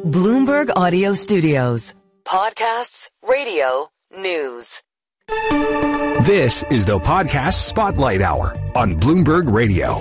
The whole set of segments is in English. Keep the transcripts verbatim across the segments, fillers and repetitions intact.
Bloomberg Audio Studios. Podcasts, radio, news. This is the Podcast Spotlight Hour on Bloomberg Radio.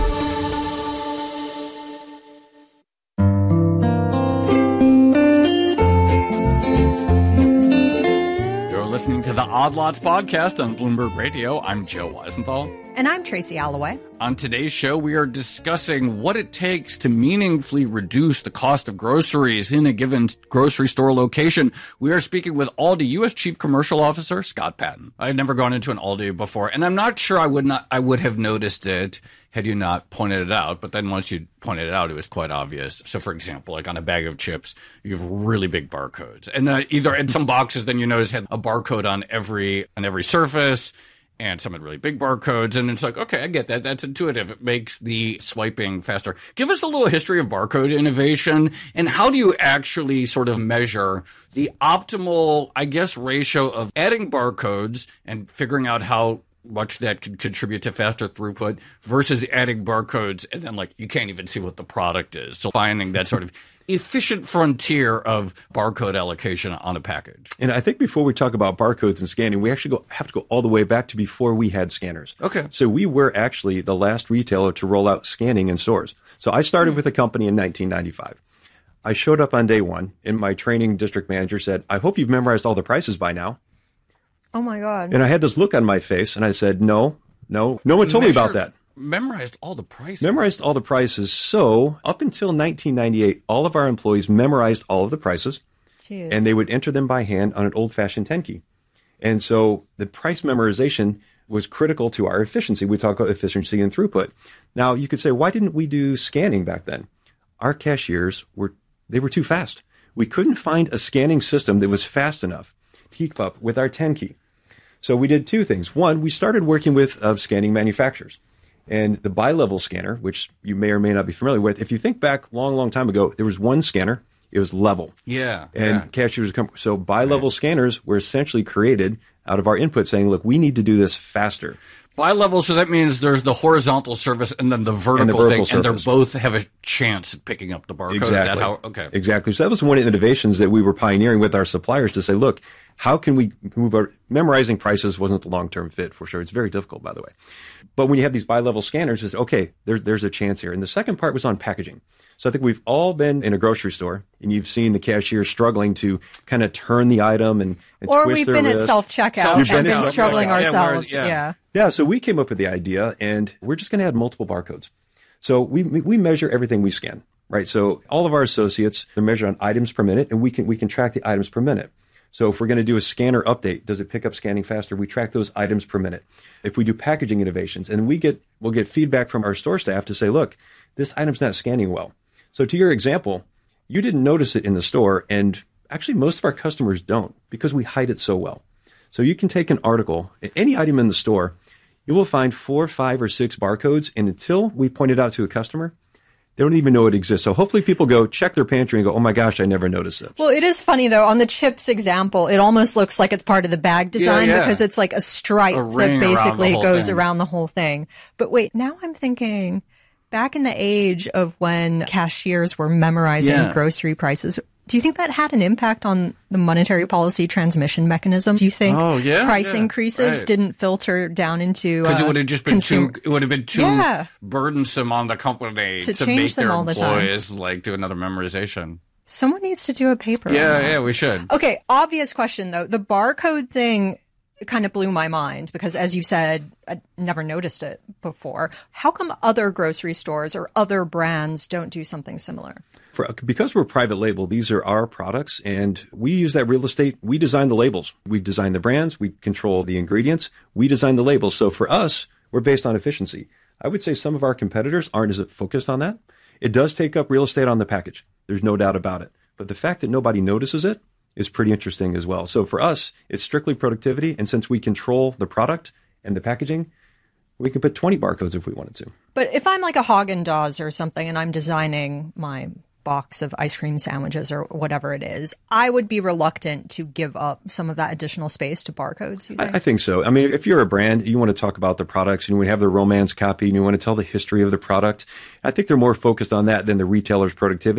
You're listening to the Odd Lots podcast on Bloomberg Radio. I'm Joe Weisenthal. And I'm Tracy Alloway. On today's show, we are discussing what it takes to meaningfully reduce the cost of groceries in a given grocery store location. We are speaking with Aldi U S Chief Commercial Officer Scott Patton. I had never gone into an Aldi before, and I'm not sure I would not I would have noticed it had you not pointed it out. But then once you pointed it out, it was quite obvious. So, for example, like on a bag of chips, you have really big barcodes, and uh, either in some boxes, then you notice had a barcode on every on every surface. And some had really big barcodes, and it's like, okay, I get that. That's intuitive. It makes the swiping faster. Give us a little history of barcode innovation, and how do you actually sort of measure the optimal, I guess, ratio of adding barcodes and figuring out how much that could contribute to faster throughput versus adding barcodes, and then, like, you can't even see what the product is. So finding that sort of efficient frontier of barcode allocation on a package. And I think before we talk about barcodes and scanning, we actually go, have to go all the way back to before we had scanners. Okay. So we were actually the last retailer to roll out scanning in stores. So I started mm. with a company in nineteen ninety-five. I showed up on day one, and my training district manager said, I hope you've memorized all the prices by now. Oh, my God. And I had this look on my face, and I said, no, no, no one told Measure- me about that. Memorized all the prices. Memorized all the prices. So up until nineteen ninety-eight, all of our employees memorized all of the prices. Jeez. And they would enter them by hand on an old-fashioned ten key. And so the price memorization was critical to our efficiency. We talk about efficiency and throughput. Now, you could say, why didn't we do scanning back then? Our cashiers were, they were too fast. We couldn't find a scanning system that was fast enough to keep up with our ten key. So we did two things. One, we started working with uh, scanning manufacturers. And the bi-level scanner, which you may or may not be familiar with, if you think back a long, long time ago, there was one scanner. It was level. Yeah. And yeah. cashiers come. So bi-level right. scanners were essentially created out of our input saying, look, we need to do this faster. Bi-level, so that means there's the horizontal surface and then the vertical, and the vertical thing, surface. and they both have a chance at picking up the barcode. Exactly. Is that how? Okay. Exactly. So that was one of the innovations that we were pioneering with our suppliers to say, look, how can we move our memorizing prices wasn't the long-term fit for sure. It's very difficult, by the way. But when you have these bi-level scanners, it's okay, there, there's a chance here. And the second part was on packaging. So I think we've all been in a grocery store and you've seen the cashier struggling to kind of turn the item and, and or twist we've their been wrist. at self-checkout Self-checkout. and been Yeah, struggling yeah, ourselves. yeah. Yeah. Yeah, so we came up with the idea, and we're just going to add multiple barcodes. So we we measure everything we scan, right? So all of our associates, they're measured on items per minute, and we can we can track the items per minute. So if we're going to do a scanner update, does it pick up scanning faster? We track those items per minute. If we do packaging innovations, and we get we'll get feedback from our store staff to say, look, this item's not scanning well. So to your example, you didn't notice it in the store, and actually most of our customers don't because we hide it so well. So you can take an article, any item in the store, you will find four, five, or six barcodes, and until we point it out to a customer, they don't even know it exists. So hopefully people go check their pantry and go, oh my gosh, I never noticed it. Well, it is funny, though. On the chips example, it almost looks like it's part of the bag design yeah, yeah. because it's like a stripe A that ring basically around the whole goes thing. around the whole thing. But wait, now I'm thinking back in the age of when cashiers were memorizing Yeah. grocery prices, do you think that had an impact on the monetary policy transmission mechanism? Do you think Oh, yeah, price yeah, increases right. didn't filter down into Because uh, it would have just been consumer- too. It would have been too Yeah. burdensome on the company To to, change make them their all the time. employees like do another memorization. Someone needs to do a paper. Yeah, on that. yeah, we should. Okay, obvious question though. The barcode thing kind of blew my mind because, as you said, I never noticed it before. How come other grocery stores or other brands don't do something similar? For, because we're private label, these are our products, and we use that real estate. We design the labels. We design the brands. We control the ingredients. We design the labels. So for us, we're based on efficiency. I would say some of our competitors aren't as focused on that. It does take up real estate on the package. There's no doubt about it. But the fact that nobody notices it is pretty interesting as well. So for us, it's strictly productivity. And since we control the product and the packaging, we can put twenty barcodes if we wanted to. But if I'm like a Haagen-Dazs or something and I'm designing my box of ice cream sandwiches or whatever it is, I would be reluctant to give up some of that additional space to barcodes, you think? I, I think so. I mean, if you're a brand, you want to talk about the products and you want to have the romance copy and you want to tell the history of the product. I think they're more focused on that than the retailer's productivity.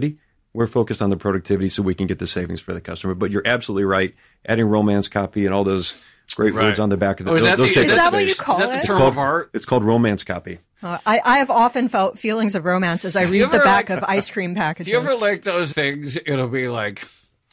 We're focused on the productivity so we can get the savings for the customer. But you're absolutely right. Adding romance copy and all those great Right. words on the back of the Oh, is those, that those the- take is up that what space. you call Is that it? the term called- of art? It's called romance copy. Uh, I, I have often felt feelings of romance as I you read the ever, back like- of ice cream packages. Do you ever like those things? It'll be like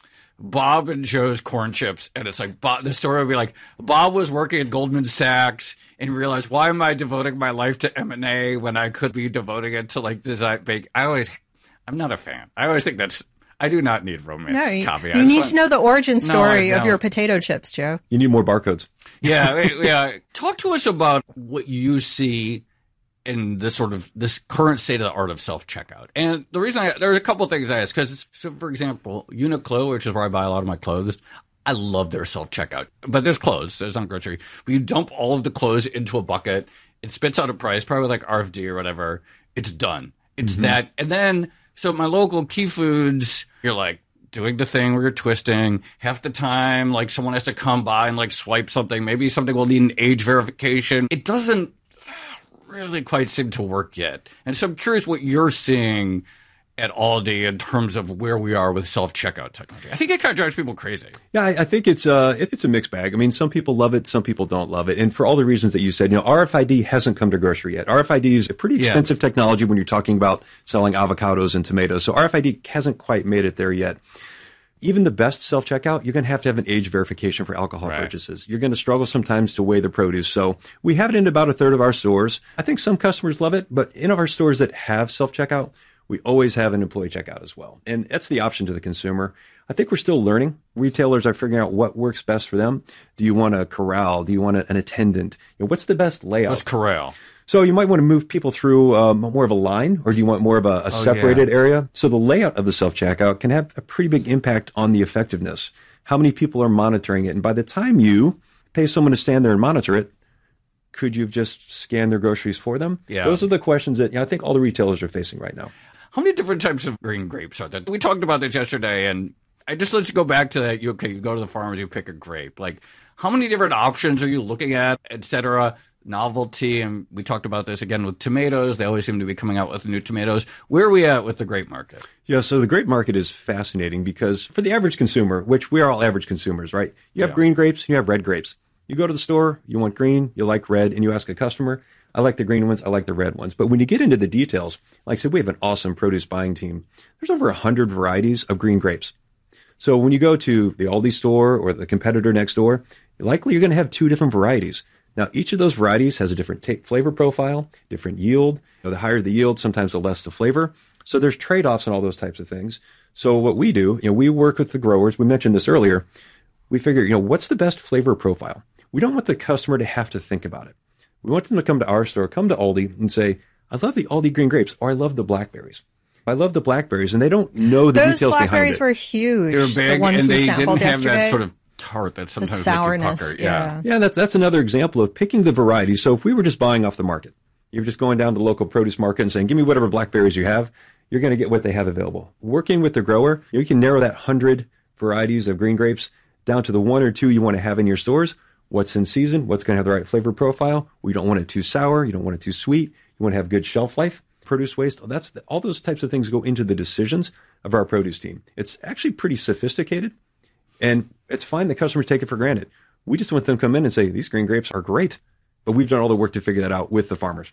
Bob and Joe's corn chips, and it's like Bob, the story will be like Bob was working at Goldman Sachs and realized, why am I devoting my life to M and A when I could be devoting it to like design bake? I always, I'm not a fan. I always think that's. I do not need romance no, you, copy. I you just need want- to know the origin story I of your don't. potato chips, Joe. You need more barcodes. Yeah, yeah. Talk to us about what you see in this sort of this current state of the art of self checkout. And the reason I, there are a couple of things I ask because, so for example, Uniqlo, which is where I buy a lot of my clothes, I love their self checkout. But there's clothes, there's not grocery. But you dump all of the clothes into a bucket, it spits out a price, probably like R F D or whatever. It's done. It's Mm-hmm. that, and then so my local Key Foods, you're like doing the thing where you're twisting half the time, like someone has to come by and like swipe something. Maybe something will need an age verification. It doesn't really quite seem to work yet. And so I'm curious what you're seeing at Aldi in terms of where we are with self-checkout technology. I think it kind of drives people crazy. Yeah, I, I think it's uh it, it's a mixed bag. I mean, some people love it, some people don't love it, and for all the reasons that you said, you know, R F I D hasn't come to grocery yet. R F I D is a pretty Yeah. expensive technology when you're talking about selling avocados and tomatoes. So R F I D hasn't quite made it there yet. Even the best self-checkout, you're going to have to have an age verification for alcohol Right. purchases. You're going to struggle sometimes to weigh the produce. So we have it in about a third of our stores. I think some customers love it, but in our stores that have self-checkout, we always have an employee checkout as well. And that's the option to the consumer. I think we're still learning. Retailers are figuring out what works best for them. Do you want a corral? Do you want a, an attendant? You know, what's the best layout? Let's corral. So you might want to move people through um, more of a line, or do you want more of a, a Oh, separated area? So the layout of the self-checkout can have a pretty big impact on the effectiveness. How many people are monitoring it? And by the time you pay someone to stand there and monitor it, could you have just scanned their groceries for them? Yeah. Those are the questions that you know, I think all the retailers are facing right now. How many different types of green grapes are there? We talked about this yesterday, and I just let you go back to that. You okay? You go to the farmers, you pick a grape. Like, how many different options are you looking at, et cetera? Novelty, and we talked about this again with tomatoes. They always seem to be coming out with new tomatoes. Where are we at with the grape market? Yeah, so the grape market is fascinating because for the average consumer, which we are all average consumers, right? You have Yeah. green grapes, you have red grapes. You go to the store, you want green, you like red, and you ask a customer, I like the green ones, I like the red ones. But when you get into the details, like I said, we have an awesome produce buying team. There's over one hundred varieties of green grapes. So when you go to the Aldi store or the competitor next door, likely you're going to have two different varieties. Now, each of those varieties has a different ta- flavor profile, different yield. You know, the higher the yield, sometimes the less the flavor. So there's trade-offs and all those types of things. So what we do, you know, we work with the growers. We mentioned this earlier. We figure, you know, what's the best flavor profile? We don't want the customer to have to think about it. We want them to come to our store, come to Aldi and say, I love the Aldi green grapes, or I love the blackberries. I love the blackberries, and they don't know the Those details behind blackberries it. were huge. They were big, the ones and we they sampled didn't have yesterday. that sort of tart that sometimes the make you sourness. pucker. Yeah. Yeah, that's that's another example of picking the variety. So if we were just buying off the market, you're just going down to the local produce market and saying, give me whatever blackberries you have, you're going to get what they have available. Working with the grower, you can narrow that one hundred varieties of green grapes down to the one or two you want to have in your stores. What's in season, what's going to have the right flavor profile. We don't want it too sour. You don't want it too sweet. You want to have good shelf life. Produce waste, that's the, all those types of things go into the decisions of our produce team. It's actually pretty sophisticated, and it's fine that customers take it for granted. We just want them to come in and say, these green grapes are great, but we've done all the work to figure that out with the farmers.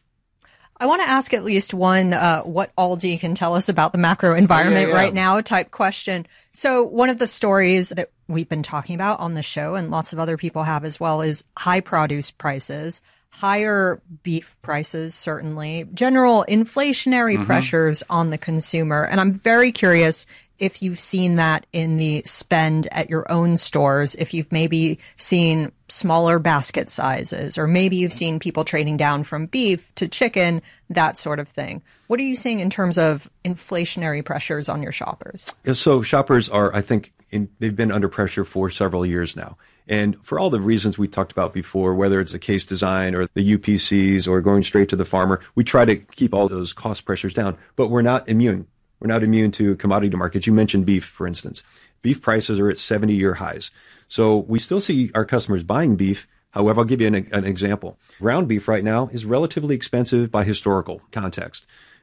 I want to ask at least one, uh, what Aldi can tell us about the macro environment Yeah, yeah. right now type question. So one of the stories that we've been talking about on the show, and lots of other people have as well, is high produce prices, higher beef prices, certainly, general inflationary Mm-hmm. pressures on the consumer. And I'm very curious if you've seen that in the spend at your own stores, if you've maybe seen smaller basket sizes, or maybe you've seen people trading down from beef to chicken, that sort of thing. What are you seeing in terms of inflationary pressures on your shoppers? Yeah, so shoppers are, I think, in, they've been under pressure for several years now. And for all the reasons we talked about before, whether it's the case design or the U P Cs or going straight to the farmer, we try to keep all those cost pressures down. But we're not immune. We're not immune to commodity markets. You mentioned beef, for instance. Beef prices are at seventy-year highs. So we still see our customers buying beef. However, I'll give you an, an example. Ground beef right now is relatively expensive by historical context.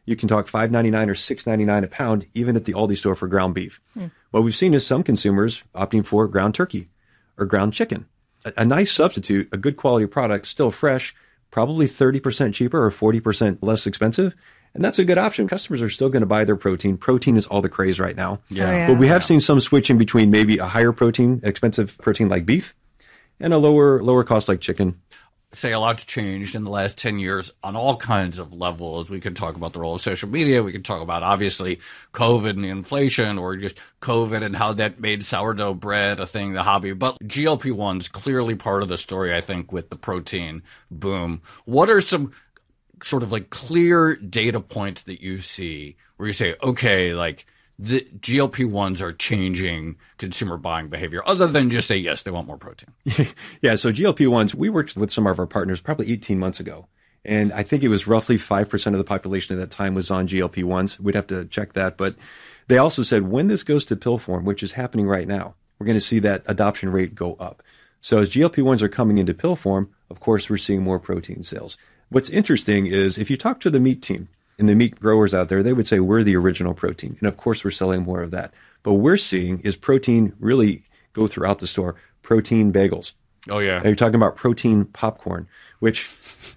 You can talk five ninety-nine or six ninety-nine a pound, even at the Aldi store for ground beef. Hmm. What we've seen is some consumers opting for ground turkey or ground chicken. A, a nice substitute, a good quality product, still fresh, probably thirty percent cheaper or forty percent less expensive. And that's a good option. Customers are still going to buy their protein. Protein is all the craze right now. Yeah. Oh, yeah. But we have seen some switching between maybe a higher protein, expensive protein like beef, and a lower lower cost like chicken. Say a lot's changed in the last ten years on all kinds of levels. We can talk about the role of social media. We can talk about, obviously, COVID and the inflation, or just COVID and how that made sourdough bread a thing, the hobby. But G L P one's clearly part of the story, I think, with the protein boom. What are some sort of like clear data points that you see where you say, okay, like the G L P ones are changing consumer buying behavior, other than just say, yes, they want more protein? Yeah, so G L P ones, we worked with some of our partners probably eighteen months ago. And I think it was roughly five percent of the population at that time was on G L P ones. We'd have to check that. But they also said when this goes to pill form, which is happening right now, we're going to see that adoption rate go up. So as G L P ones are coming into pill form, of course, we're seeing more protein sales. What's interesting is if you talk to the meat team and the meat growers out there, they would say we're the original protein. And of course, we're selling more of that. But what we're seeing is protein really go throughout the store. Protein bagels. Oh, yeah. And you're talking about protein popcorn, which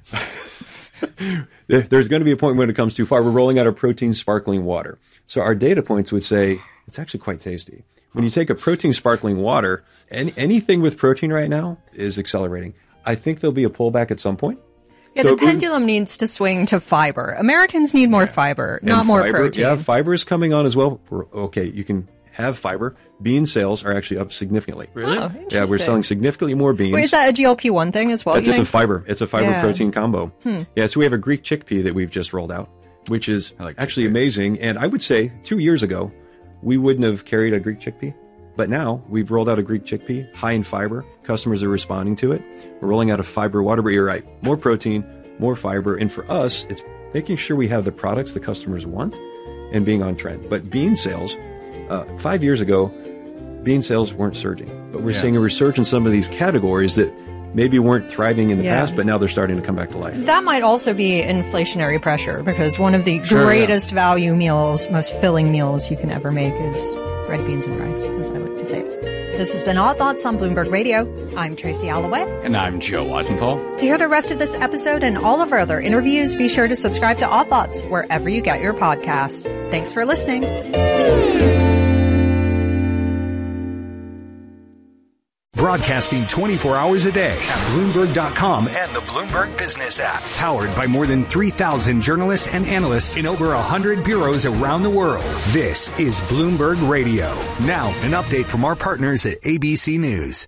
there's going to be a point when it comes too far. We're rolling out a protein sparkling water. So our data points would say it's actually quite tasty. When you take a protein sparkling water, any, anything with protein right now is accelerating. I think there'll be a pullback at some point. Yeah, so the pendulum needs to swing to fiber. Americans need more fiber, not and more fiber, protein. Yeah, fiber is coming on as well. We're, okay, you can have fiber. Bean sales are actually up significantly. Really? Oh, Yeah, we're selling significantly more beans. Wait, is that a G L P one thing as well? It's just a fiber. It's a fiber Yeah. protein combo. Hmm. Yeah, so we have a Greek chickpea that we've just rolled out, which is like actually chickpeas. amazing. And I would say two years ago, we wouldn't have carried a Greek chickpea. But now we've rolled out a Greek chickpea, high in fiber. Customers are responding to it. We're rolling out a fiber water, but you're right. More protein, more fiber. And for us, it's making sure we have the products the customers want and being on trend. But bean sales, uh, five years ago, bean sales weren't surging. But we're Yeah. seeing a resurgence in some of these categories that maybe weren't thriving in the Yeah. past, but now they're starting to come back to life. That might also be inflationary pressure because one of the Sure, greatest value meals, most filling meals you can ever make is red beans and rice, as I like to say. This has been Odd Thoughts on Bloomberg Radio. I'm Tracy Alloway. And I'm Joe Weisenthal. To hear the rest of this episode and all of our other interviews, be sure to subscribe to Odd Thoughts wherever you get your podcasts. Thanks for listening. Broadcasting twenty-four hours a day at Bloomberg dot com and the Bloomberg Business app. Powered by more than three thousand journalists and analysts in over one hundred bureaus around the world. This is Bloomberg Radio. Now, an update from our partners at A B C News.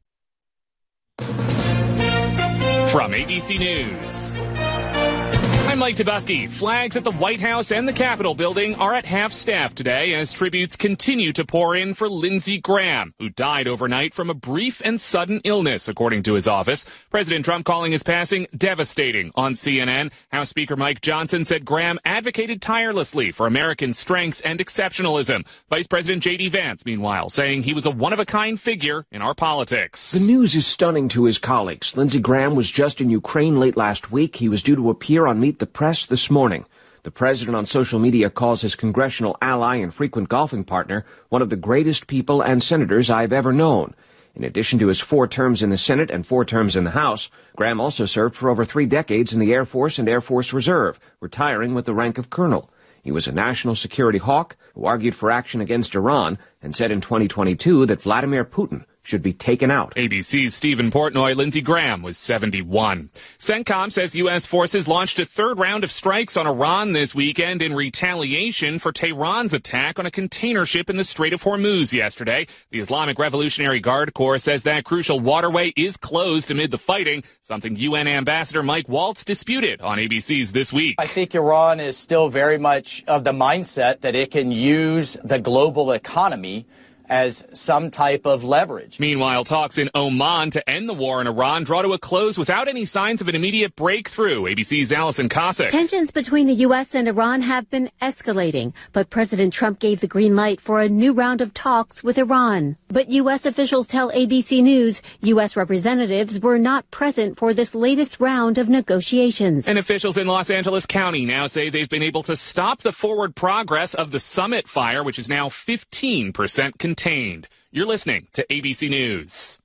From A B C News, I'm Mike Tebusky. Flags at the White House and the Capitol building are at half staff today as tributes continue to pour in for Lindsey Graham, who died overnight from a brief and sudden illness, according to his office. President Trump calling his passing devastating on C N N. House Speaker Mike Johnson said Graham advocated tirelessly for American strength and exceptionalism. Vice President J D Vance, meanwhile, saying he was a one-of-a-kind figure in our politics. The news is stunning to his colleagues. Lindsey Graham was just in Ukraine late last week. He was due to appear on Meet the Press this morning. The president on social media calls his congressional ally and frequent golfing partner one of the greatest people and senators I've ever known. In addition to his four terms in the Senate and four terms in the House, Graham also served for over three decades in the Air Force and Air Force Reserve, retiring with the rank of colonel. He was a national security hawk who argued for action against Iran and said in twenty twenty-two that Vladimir Putin should be taken out. A B C's Stephen Portnoy. Lindsey Graham was seventy-one. CENTCOM says U S forces launched a third round of strikes on Iran this weekend in retaliation for Tehran's attack on a container ship in the Strait of Hormuz yesterday. The Islamic Revolutionary Guard Corps says that crucial waterway is closed amid the fighting, something U N Ambassador Mike Waltz disputed on A B C's This Week. I think Iran is still very much of the mindset that it can use the global economy as some type of leverage. Meanwhile, talks in Oman to end the war in Iran draw to a close without any signs of an immediate breakthrough. A B C's Allison Cossack. Tensions between the U S and Iran have been escalating, but President Trump gave the green light for a new round of talks with Iran. But U S officials tell A B C News U S representatives were not present for this latest round of negotiations. And officials in Los Angeles County now say they've been able to stop the forward progress of the Summit fire, which is now fifteen percent contained. Contained. You're listening to A B C News.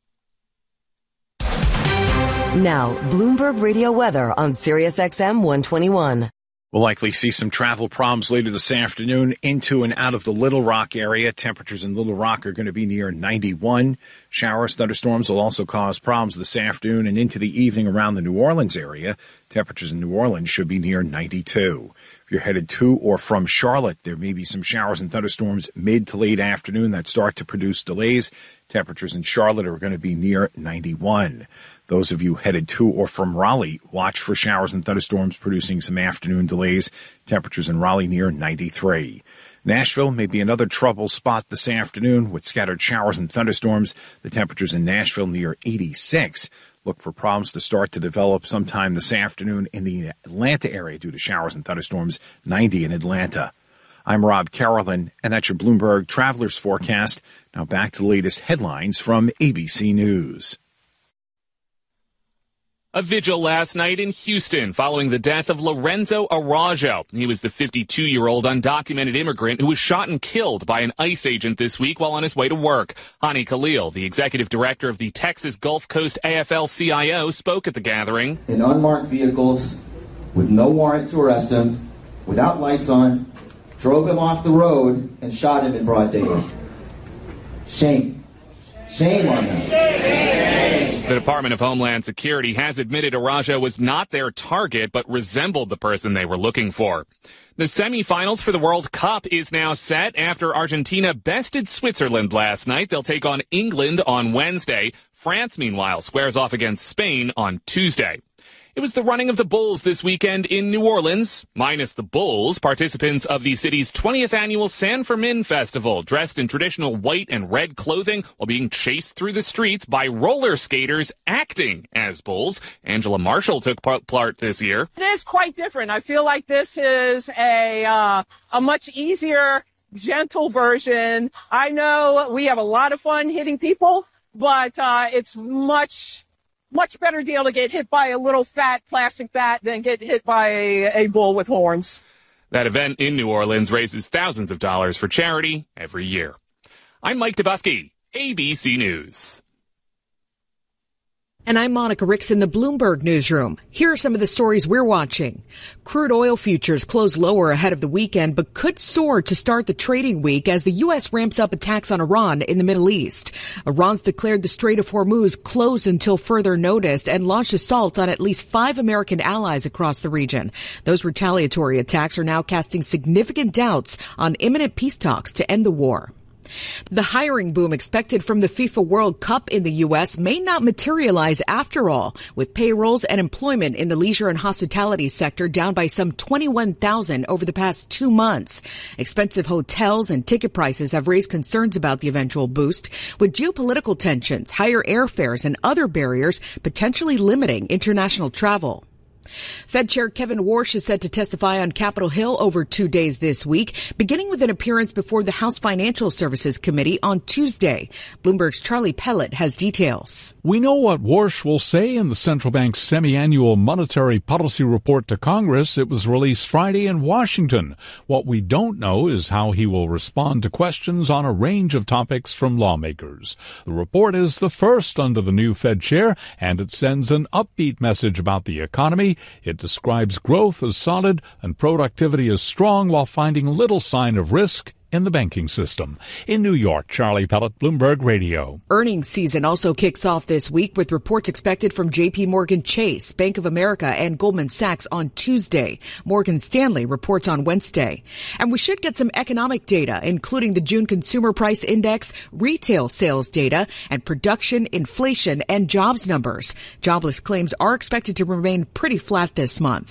Now, Bloomberg Radio weather on Sirius X M one twenty-one. We'll likely see some travel problems later this afternoon into and out of the Little Rock area. Temperatures in Little Rock are going to be near ninety-one. Showers, thunderstorms will also cause problems this afternoon and into the evening around the New Orleans area. Temperatures in New Orleans should be near ninety-two. If you're headed to or from Charlotte, there may be some showers and thunderstorms mid to late afternoon that start to produce delays. Temperatures in Charlotte are going to be near ninety-one. Those of you headed to or from Raleigh, watch for showers and thunderstorms producing some afternoon delays. Temperatures in Raleigh near ninety-three. Nashville may be another trouble spot this afternoon with scattered showers and thunderstorms. The temperatures in Nashville near eighty-six. Look for problems to start to develop sometime this afternoon in the Atlanta area due to showers and thunderstorms, ninety in Atlanta. I'm Rob Carolyn, and that's your Bloomberg Travelers Forecast. Now back to the latest headlines from A B C News. A vigil last night in Houston following the death of Lorenzo Araujo. He was the fifty-two-year-old undocumented immigrant who was shot and killed by an ICE agent this week while on his way to work. Hani Khalil, the executive director of the Texas Gulf Coast A F L C I O, spoke at the gathering. In unmarked vehicles, with no warrant to arrest him, without lights on, drove him off the road and shot him in broad daylight. Shame. Shame on them. The Department of Homeland Security has admitted Araujo was not their target, but resembled the person they were looking for. The semifinals for the World Cup is now set after Argentina bested Switzerland last night. They'll take on England on Wednesday. France, meanwhile, squares off against Spain on Tuesday. It was the running of the bulls this weekend in New Orleans. Minus the bulls, participants of the city's twentieth annual San Fermin Festival, dressed in traditional white and red clothing while being chased through the streets by roller skaters acting as bulls. Angela Marshall took part this year. It is quite different. I feel like this is a uh, a much easier, gentle version. I know we have a lot of fun hitting people, but uh, it's much... Much better deal to get hit by a little fat plastic bat than get hit by a, a bull with horns. That event in New Orleans raises thousands of dollars for charity every year. I'm Mike Dubusky, A B C News. And I'm Monica Ricks in the Bloomberg Newsroom. Here are some of the stories we're watching. Crude oil futures closed lower ahead of the weekend, but could soar to start the trading week as the U S ramps up attacks on Iran in the Middle East. Iran's declared the Strait of Hormuz closed until further notice and launched assaults on at least five American allies across the region. Those retaliatory attacks are now casting significant doubts on imminent peace talks to end the war. The hiring boom expected from the FIFA World Cup in the U S may not materialize after all, with payrolls and employment in the leisure and hospitality sector down by some twenty-one thousand over the past two months. Expensive hotels and ticket prices have raised concerns about the eventual boost, with geopolitical tensions, higher airfares, and other barriers potentially limiting international travel. Fed Chair Kevin Warsh is set to testify on Capitol Hill over two days this week, beginning with an appearance before the House Financial Services Committee on Tuesday. Bloomberg's Charlie Pellet has details. We know what Warsh will say in the central bank's semi-annual monetary policy report to Congress. It was released Friday in Washington. What we don't know is how he will respond to questions on a range of topics from lawmakers. The report is the first under the new Fed chair, and it sends an upbeat message about the economy. It describes growth as solid and productivity as strong while finding little sign of risk in the banking system. In New York, Charlie Pellet, Bloomberg Radio. Earnings season also kicks off this week with reports expected from J P Morgan Chase, Bank of America, and Goldman Sachs on Tuesday. Morgan Stanley reports on Wednesday. And we should get some economic data, including the June Consumer Price Index, retail sales data, and production, inflation, and jobs numbers. Jobless claims are expected to remain pretty flat this month.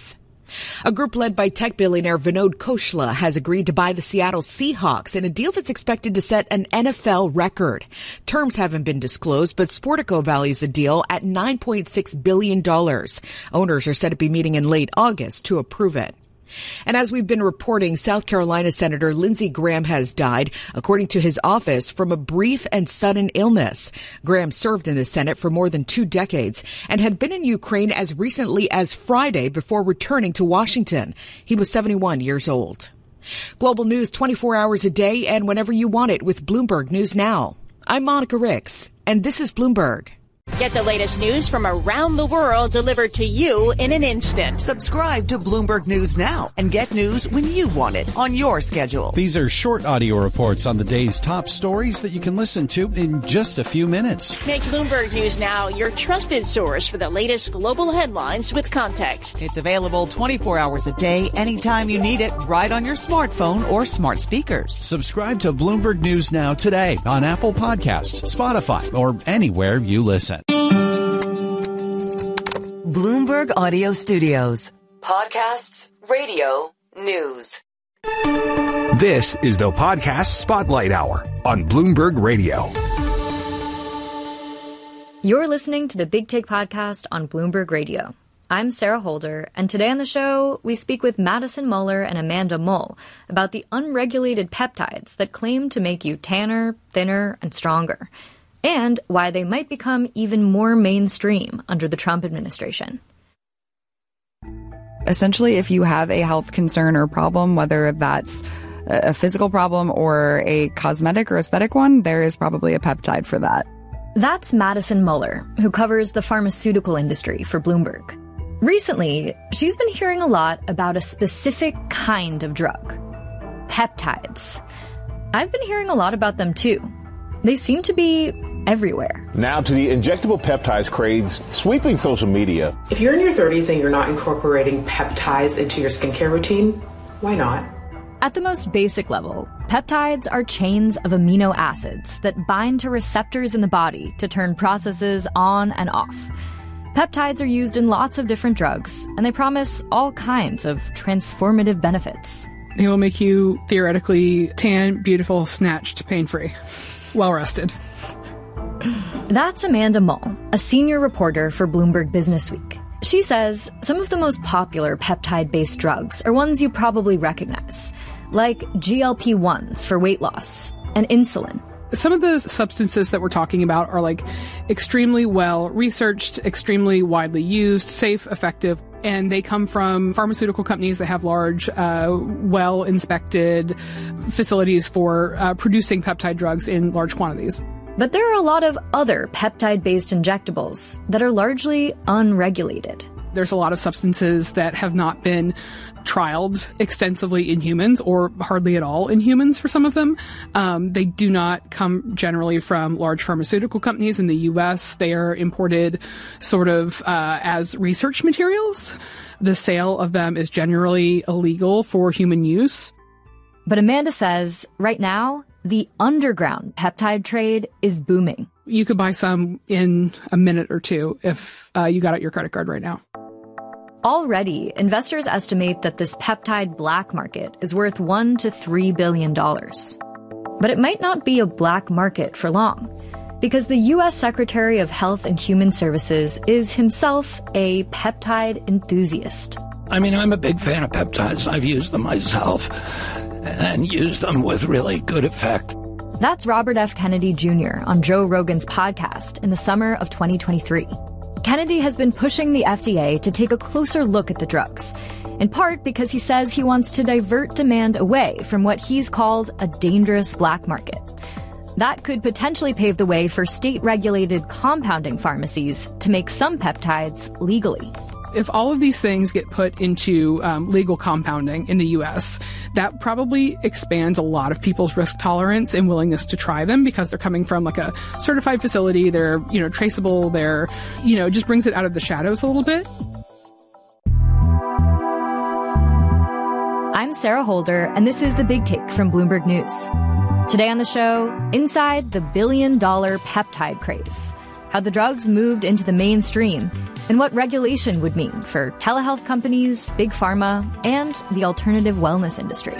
A group led by tech billionaire Vinod Khosla has agreed to buy the Seattle Seahawks in a deal that's expected to set an N F L record. Terms haven't been disclosed, but Sportico values the deal at nine point six billion dollars. Owners are said to be meeting in late August to approve it. And as we've been reporting, South Carolina Senator Lindsey Graham has died, according to his office, from a brief and sudden illness. Graham served in the Senate for more than two decades and had been in Ukraine as recently as Friday before returning to Washington. He was seventy-one years old. Global news twenty-four hours a day and whenever you want it with Bloomberg News Now. I'm Monica Ricks, and this is Bloomberg. Get the latest news from around the world delivered to you in an instant. Subscribe to Bloomberg News Now and get news when you want it on your schedule. These are short audio reports on the day's top stories that you can listen to in just a few minutes. Make Bloomberg News Now your trusted source for the latest global headlines with context. It's available twenty-four hours a day, anytime you need it, right on your smartphone or smart speakers. Subscribe to Bloomberg News Now today on Apple Podcasts, Spotify, or anywhere you listen. Bloomberg Audio Studios. Podcasts, radio, news. This is the Podcast Spotlight Hour on Bloomberg Radio. You're listening to the Big Take Podcast on Bloomberg Radio. I'm Sarah Holder, and today on the show, we speak with Madison Muller and Amanda Mull about the unregulated peptides that claim to make you tanner, thinner, and stronger, and why they might become even more mainstream under the Trump administration. Essentially, if you have a health concern or problem, whether that's a physical problem or a cosmetic or aesthetic one, there is probably a peptide for that. That's Madison Muller, who covers the pharmaceutical industry for Bloomberg. Recently, she's been hearing a lot about a specific kind of drug, peptides. I've been hearing a lot about them too. They seem to be everywhere. Now to the injectable peptides craze sweeping social media. If you're in your thirties and you're not incorporating peptides into your skincare routine, why not? At the most basic level, peptides are chains of amino acids that bind to receptors in the body to turn processes on and off. Peptides are used in lots of different drugs, and they promise all kinds of transformative benefits. They will make you theoretically tan, beautiful, snatched, pain-free, well-rested. That's Amanda Mull, a senior reporter for Bloomberg Businessweek. She says some of the most popular peptide-based drugs are ones you probably recognize, like G L P ones for weight loss and insulin. Some of the substances that we're talking about are like extremely well researched, extremely widely used, safe, effective, and they come from pharmaceutical companies that have large, uh, well-inspected facilities for uh, producing peptide drugs in large quantities. But there are a lot of other peptide-based injectables that are largely unregulated. There's a lot of substances that have not been trialed extensively in humans or hardly at all in humans for some of them. Um, they do not come generally from large pharmaceutical companies in the U S. They are imported sort of uh, as research materials. The sale of them is generally illegal for human use. But Amanda says right now, the underground peptide trade is booming. You could buy some in a minute or two if uh, you got out your credit card right now. Already, investors estimate that this peptide black market is worth one to three billion dollars. But it might not be a black market for long, because the U S Secretary of Health and Human Services is himself a peptide enthusiast. I mean, I'm a big fan of peptides. I've used them myself and used them with really good effect. That's Robert F. Kennedy Junior on Joe Rogan's podcast in the summer of twenty twenty-three. Kennedy has been pushing the F D A to take a closer look at the drugs, in part because he says he wants to divert demand away from what he's called a dangerous black market. That could potentially pave the way for state-regulated compounding pharmacies to make some peptides legally. If all of these things get put into um, legal compounding in the U S, that probably expands a lot of people's risk tolerance and willingness to try them because they're coming from like a certified facility. They're, you know, traceable. They're, you know, just brings it out of the shadows a little bit. I'm Sarah Holder, and this is The Big Take from Bloomberg News. Today on the show, inside the billion-dollar peptide craze. How the drugs moved into the mainstream and what regulation would mean for telehealth companies, big pharma, and the alternative wellness industry.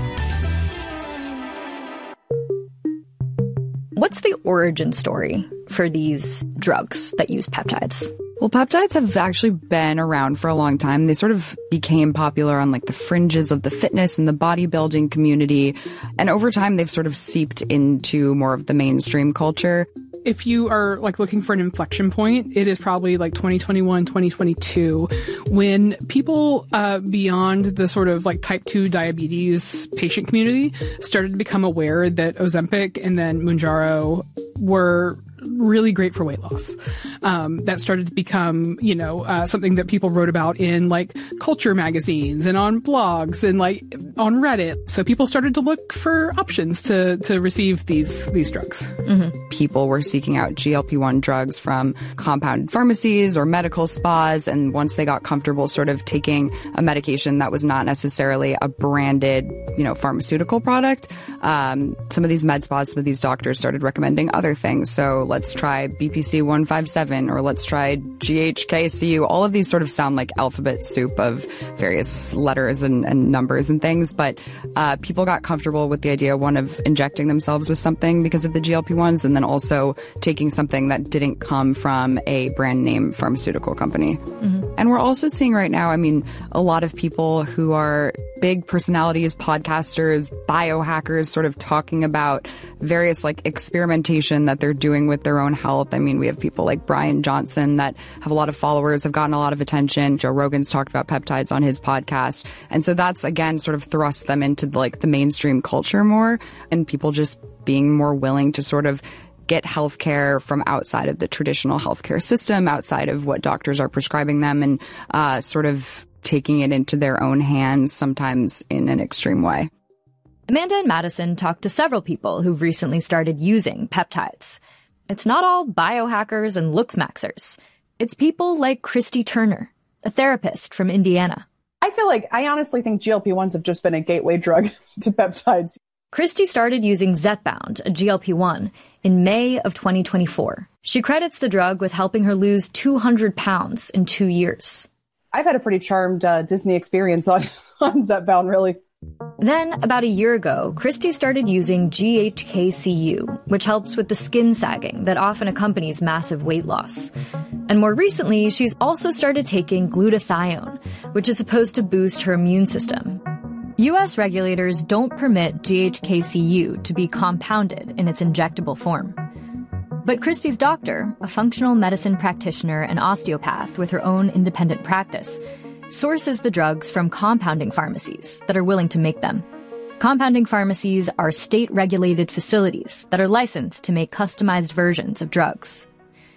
What's the origin story for these drugs that use peptides? Well, peptides have actually been around for a long time. They sort of became popular on like the fringes of the fitness and the bodybuilding community. And over time, they've sort of seeped into more of the mainstream culture. If you are like looking for an inflection point, it is probably like twenty twenty-one, twenty twenty-two, when people uh, beyond the sort of like type two diabetes patient community started to become aware that Ozempic and then Mounjaro were really great for weight loss. Um, that started to become, you know, uh, something that people wrote about in like culture magazines and on blogs and like on Reddit. So people started to look for options to, to receive these, these drugs. Mm-hmm. People were seeking out G L P one drugs from compounded pharmacies or medical spas. And once they got comfortable sort of taking a medication that was not necessarily a branded, you know, pharmaceutical product, um, some of these med spas, some of these doctors started recommending other things. So let's try B P C one fifty-seven or let's try G H K C U. All of these sort of sound like alphabet soup of various letters and, and numbers and things. But uh, people got comfortable with the idea, one, of injecting themselves with something because of the G L P ones, and then also taking something that didn't come from a brand name pharmaceutical company. Mm-hmm. And we're also seeing right now, I mean, a lot of people who are big personalities, podcasters, biohackers, sort of talking about various like experimentation that they're doing with their own health. I mean, we have people like Brian Johnson that have a lot of followers, have gotten a lot of attention. Joe Rogan's talked about peptides on his podcast. And so that's, again, sort of thrust them into like the mainstream culture more, and people just being more willing to sort of get healthcare from outside of the traditional healthcare system, outside of what doctors are prescribing them, and uh, sort of taking it into their own hands, sometimes in an extreme way. Amanda and Madison talked to several people who've recently started using peptides. It's not all biohackers and looks-maxers. It's people like Christy Turner, a therapist from Indiana. I feel like, I honestly think G L P ones have just been a gateway drug to peptides. Christy started using Zepbound, a G L P one, in May of twenty twenty-four. She credits the drug with helping her lose two hundred pounds in two years. I've had a pretty charmed uh, Disney experience on, on Zepbound, really. Then, about a year ago, Christy started using G H K C U, which helps with the skin sagging that often accompanies massive weight loss. And more recently, she's also started taking glutathione, which is supposed to boost her immune system. U S regulators don't permit G H K C U to be compounded in its injectable form. But Christy's doctor, a functional medicine practitioner and osteopath with her own independent practice, sources the drugs from compounding pharmacies that are willing to make them. Compounding pharmacies are state-regulated facilities that are licensed to make customized versions of drugs.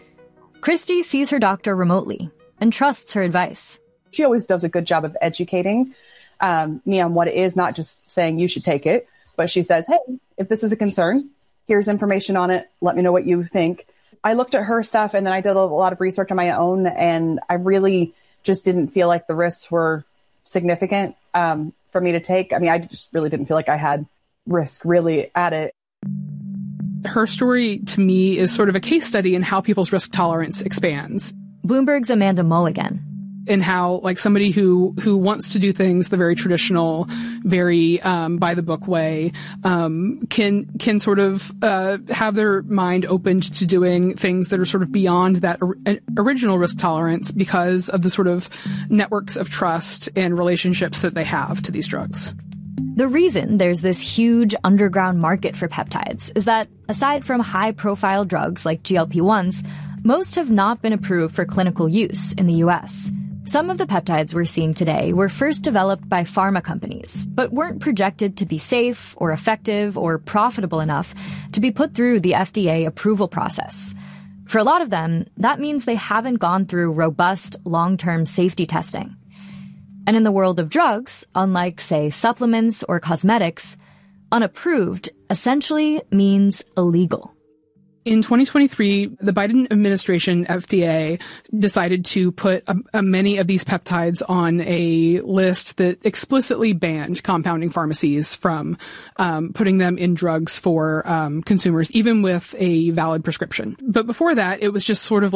Christy sees her doctor remotely and trusts her advice. She always does a good job of educating um, me on what it is, not just saying you should take it, but she says, hey, if this is a concern, here's information on it. Let me know what you think. I looked at her stuff and then I did a lot of research on my own, and I really just didn't feel like the risks were significant um, for me to take. I mean, I just really didn't feel like I had risk really at it. Her story, to me, is sort of a case study in how people's risk tolerance expands. Bloomberg's Amanda Mulligan. And how, like, somebody who, who wants to do things the very traditional, very um, by-the-book way um, can can sort of uh, have their mind opened to doing things that are sort of beyond that or- original risk tolerance because of the sort of networks of trust and relationships that they have to these drugs. The reason there's this huge underground market for peptides is that, aside from high-profile drugs like G L P ones, most have not been approved for clinical use in the U S. Some of the peptides we're seeing today were first developed by pharma companies, but weren't projected to be safe or effective or profitable enough to be put through the F D A approval process. For a lot of them, that means they haven't gone through robust, long-term safety testing. And in the world of drugs, unlike, say, supplements or cosmetics, unapproved essentially means illegal. In twenty twenty-three, the Biden administration, F D A, decided to put a, a many of these peptides on a list that explicitly banned compounding pharmacies from um, putting them in drugs for um, consumers, even with a valid prescription. But before that, it was just sort of like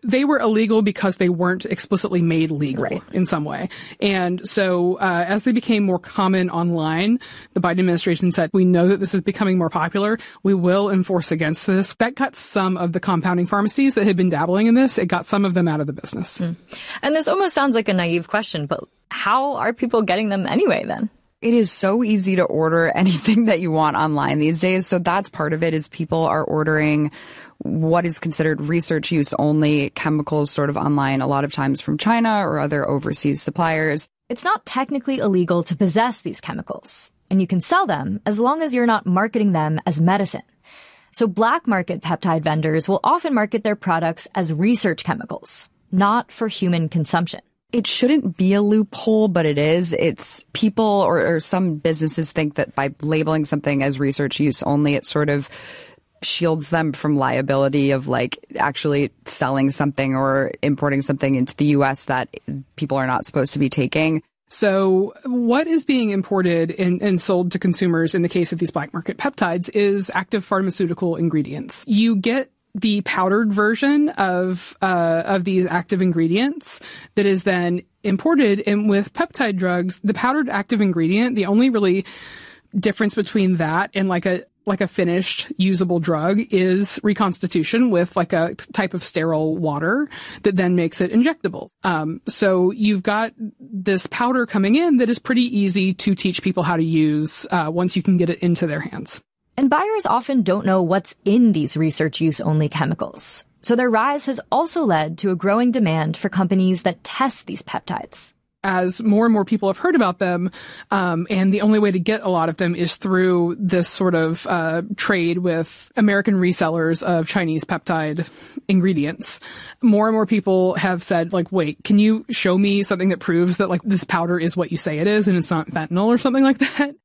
they were illegal because they weren't explicitly made legal right. in some way. And so uh, as they became more common online, the Biden administration said, we know that this is becoming more popular. We will enforce against this. That got some of the compounding pharmacies that had been dabbling in this, it got some of them out of the business. Mm. And this almost sounds like a naive question, but how are people getting them anyway then? It is so easy to order anything that you want online these days. So that's part of it, is people are ordering what is considered research use only chemicals sort of online, a lot of times from China or other overseas suppliers. It's not technically illegal to possess these chemicals, and you can sell them as long as you're not marketing them as medicine. So black market peptide vendors will often market their products as research chemicals, not for human consumption. It shouldn't be a loophole, but it is. It's people or, or some businesses think that by labeling something as research use only, it sort of shields them from liability of like actually selling something or importing something into the U S that people are not supposed to be taking. So what is being imported and, and sold to consumers in the case of these black market peptides is active pharmaceutical ingredients. You get the powdered version of uh, of these active ingredients that is then imported. And with peptide drugs, the powdered active ingredient, the only really difference between that and like a like a finished usable drug is reconstitution with like a type of sterile water that then makes it injectable. Um, so you've got this powder coming in that is pretty easy to teach people how to use uh, once you can get it into their hands. And buyers often don't know what's in these research use only chemicals. So their rise has also led to a growing demand for companies that test these peptides. As more and more people have heard about them, um, and the only way to get a lot of them is through this sort of uh, trade with American resellers of Chinese peptide ingredients. More and more people have said, like, wait, can you show me something that proves that, like, this powder is what you say it is and it's not fentanyl or something like that?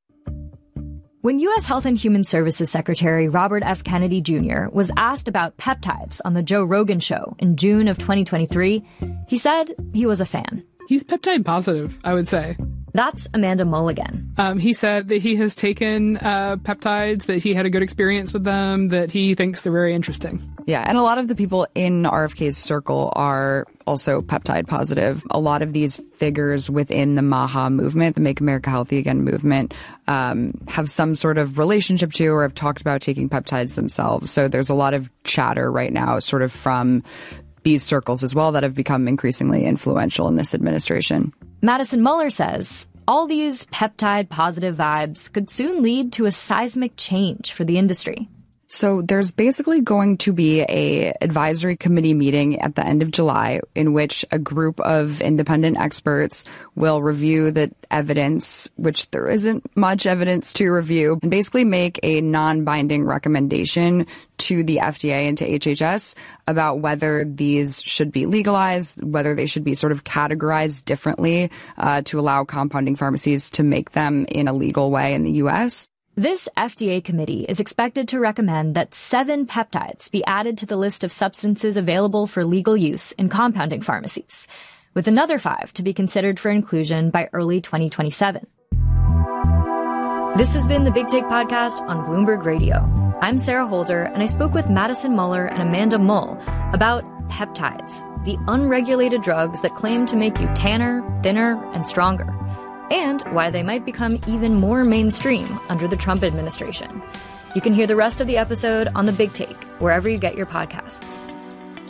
When U S Health and Human Services Secretary Robert F. Kennedy Junior was asked about peptides on the Joe Rogan Show in June of twenty twenty-three, he said he was a fan. He's peptide positive, I would say. That's Amanda Mulligan. Um, he said that he has taken uh, peptides, that he had a good experience with them, that he thinks they're very interesting. Yeah, and a lot of the people in R F K's circle are also peptide positive. A lot of these figures within the MAHA movement, the Make America Healthy Again movement, um, have some sort of relationship to or have talked about taking peptides themselves. So there's a lot of chatter right now sort of from these circles as well that have become increasingly influential in this administration. Madison Muller says all these peptide positive vibes could soon lead to a seismic change for the industry. So there's basically going to be a advisory committee meeting at the end of July in which a group of independent experts will review the evidence, which there isn't much evidence to review, and basically make a non-binding recommendation to the F D A and to H H S about whether these should be legalized, whether they should be sort of categorized differently uh, to allow compounding pharmacies to make them in a legal way in the U S. This F D A committee is expected to recommend that seven peptides be added to the list of substances available for legal use in compounding pharmacies, with another five to be considered for inclusion by early twenty twenty-seven. This has been the Big Take Podcast on Bloomberg Radio. I'm Sarah Holder, and I spoke with Madison Muller and Amanda Mull about peptides, the unregulated drugs that claim to make you tanner, thinner, and stronger, and why they might become even more mainstream under the Trump administration. You can hear the rest of the episode on The Big Take, wherever you get your podcasts.